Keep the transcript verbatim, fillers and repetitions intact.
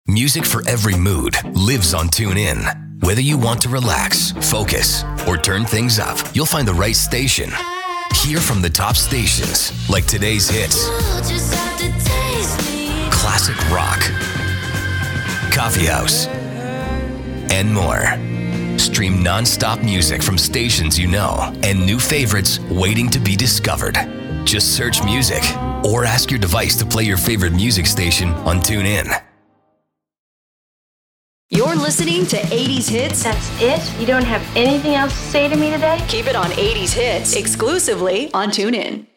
Music for every mood lives on TuneIn. Whether you want to relax, focus, or turn things up, you'll find the right station. Hear from the top stations like today's hits, classic rock, coffee house, and more. Stream non-stop music from stations you know and new favorites waiting to be discovered. Just search music or ask your device to play your favorite music station on TuneIn. You're listening to eighties Hits. That's it? You don't have anything else to say to me today? Keep it on eighties Hits exclusively on TuneIn.